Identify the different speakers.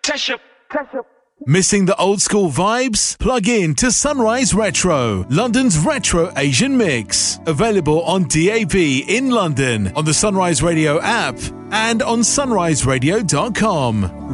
Speaker 1: Missing the old school vibes? Plug in to Sunrise Retro, London's retro Asian mix. Available on DAB in London, on the Sunrise Radio app, and on sunriseradio.com.